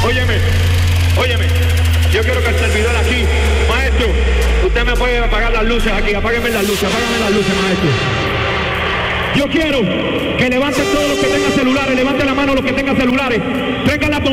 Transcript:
Óyeme, yo quiero que el servidor aquí, maestro, usted me puede apagar las luces aquí, apáguenme las luces, maestro. Yo quiero que levanten todos los que tengan celulares, levanten la mano los que tengan celulares, traigan las bombillas.